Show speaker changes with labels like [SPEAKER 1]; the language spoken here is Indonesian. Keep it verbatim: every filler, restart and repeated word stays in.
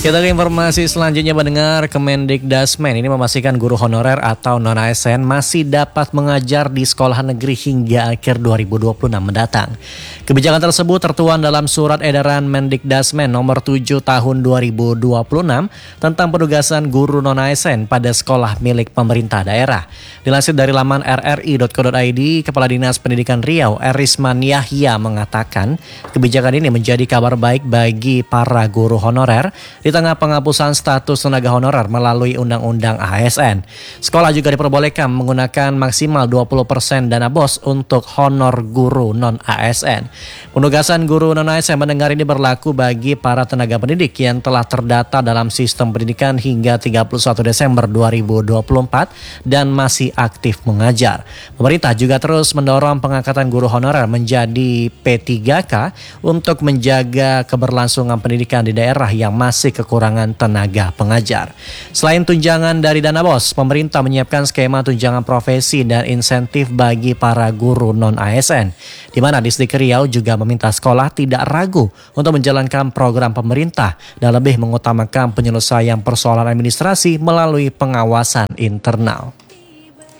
[SPEAKER 1] Kita ke informasi selanjutnya mendengar Kemendikdasmen ini memastikan guru honorer atau non-A S N masih dapat mengajar di sekolah negeri hingga akhir dua ribu dua puluh enam mendatang. Kebijakan tersebut tertuang dalam surat edaran Mendikdasmen nomor tujuh tahun dua ribu dua puluh enam tentang penugasan guru non-A S N pada sekolah milik pemerintah daerah. Dilansir dari laman r r i dot co dot i d, Kepala Dinas Pendidikan Riau, Erisman Yahya mengatakan kebijakan ini menjadi kabar baik bagi para guru honorer di tengah penghapusan status tenaga honorer melalui Undang-Undang A S N. Sekolah juga diperbolehkan menggunakan maksimal dua puluh persen dana bos untuk honor guru non-A S N. Penugasan guru non-A S N mendengar ini berlaku bagi para tenaga pendidik yang telah terdata dalam sistem pendidikan hingga tiga puluh satu Desember dua ribu dua puluh empat dan masih aktif mengajar. Pemerintah juga terus mendorong pengangkatan guru honorer menjadi P tiga K untuk menjaga keberlangsungan pendidikan di daerah yang masih kekurangan tenaga pengajar. Selain tunjangan dari dana bos, pemerintah menyiapkan skema tunjangan profesi dan insentif bagi para guru non-A S N, di mana Distrik Riau juga meminta sekolah tidak ragu untuk menjalankan program pemerintah dan lebih mengutamakan penyelesaian persoalan administrasi melalui pengawasan internal.